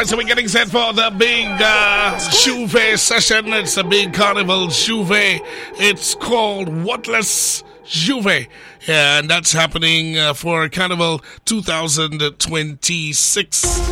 right, so we're getting set for the big J'ouvert session. It's a big carnival J'ouvert. It's called Whatless J'ouvert. Yeah, and that's happening for Carnival 2026.